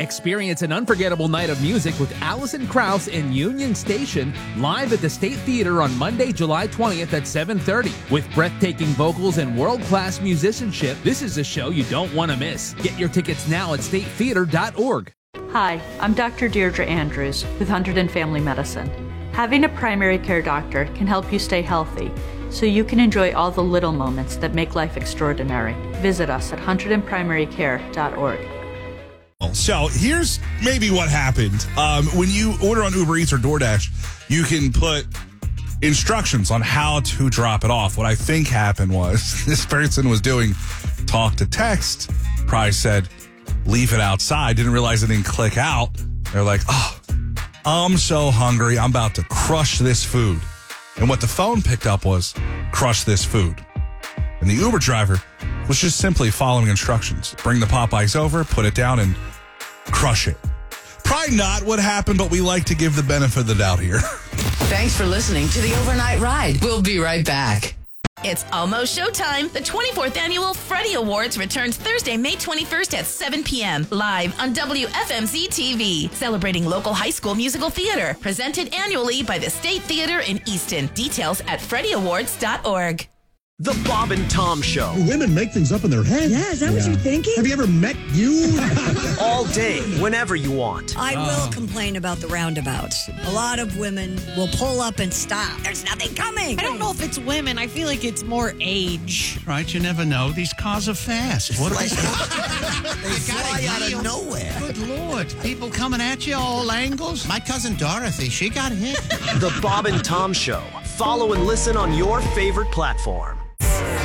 Experience an unforgettable night of music with Alison Krauss and Union Station live at the State Theater on Monday, July 20th at 7:30. With breathtaking vocals and world-class musicianship, this is a show you don't want to miss. Get your tickets now at statetheater.org. Hi, I'm Dr. Deirdre Andrews with Hunterdon Family Medicine. Having a primary care doctor can help you stay healthy, so you can enjoy all the little moments that make life extraordinary. Visit us at hunterdonprimarycare.org. So here's maybe what happened. When you order on Uber Eats or DoorDash, you can put instructions on how to drop it off. What I think happened was this person was doing talk to text, probably said, leave it outside, didn't realize it didn't click out. They're like, oh, I'm so hungry. I'm about to crush this food. And what the phone picked up was, crush this food. And the Uber driver was just simply following instructions. Bring the Popeyes over, put it down, and crush it. Probably not what happened, but we like to give the benefit of the doubt here. Thanks for listening to the Overnight Ride. We'll be right back. It's almost showtime. The 24th Annual Freddie Awards returns Thursday, May 21st at 7 p.m. live on WFMZ TV. Celebrating local high school musical theater. Presented annually by the State Theater in Easton. Details at freddieawards.org. The Bob and Tom Show. Do women make things up in their head? Yeah, is that what you're thinking? Have you ever met you? All day, whenever you want. I will complain about the roundabouts. A lot of women will pull up and stop. There's nothing coming. I don't know if it's women. I feel like it's more age. Right, you never know. These cars are fast. What are they? They fly out of nowhere. Good Lord. People coming at you all angles. My cousin Dorothy, she got hit. The Bob and Tom Show. Follow and listen on your favorite platform.